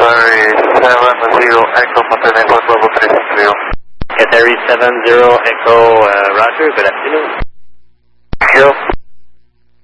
Cathay 70 Echo, Mountain Airport Level 360. Cathay 70 Echo, Roger, good afternoon. Thank you.